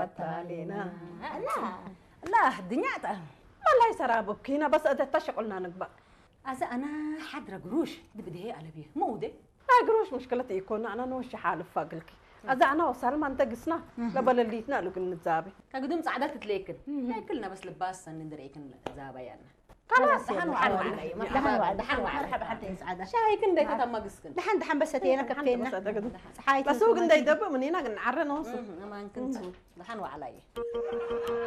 وتالينا لا الدنيا والله سراب بكينا بس أنت تشغلنا نقبل أذا أنا حضرة قروش دي بدي هي على بيه مو ده لا قروش مشكلتي يكون أنا نوش حال فاقلك أذا أنا وسلمى أنت قسنا لبل اللي يتنقلوا كنا نتزابي كقدوم سعادات تليكن كلنا بس لباس ندريكن زابيانا خلاص دحن علي دحن مرحبا حتى يسعدها شاي كن ديك تم قسكن دحن بس تينا كفتينا بس هو كن يدب من هنا نعرن وصل ما كنت دحن علي